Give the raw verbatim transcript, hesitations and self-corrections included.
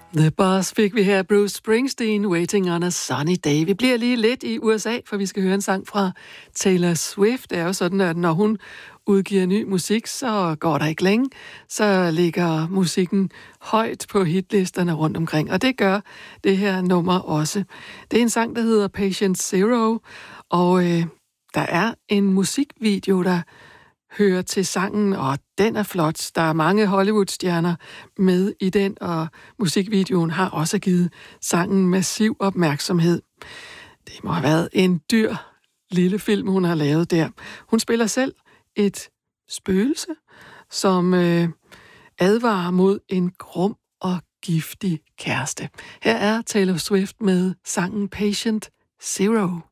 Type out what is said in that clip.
The Boss fik vi her, Bruce Springsteen, Waiting on a Sunny Day. Vi bliver lige lidt i U S A, for vi skal høre en sang fra Taylor Swift. Det er jo sådan, at når hun udgiver ny musik, så går der ikke længe. Så ligger musikken højt på hitlisterne rundt omkring, og det gør det her nummer også. Det er en sang, der hedder Patient Zero, og øh, der er en musikvideo, der hører til sangen, og den er flot. Der er mange Hollywood-stjerner med i den, og musikvideoen har også givet sangen massiv opmærksomhed. Det må have været en dyr lille film, hun har lavet der. Hun spiller selv et spøgelse, som øh, advarer mod en grum og giftig kæreste. Her er Taylor Swift med sangen Patient Zero.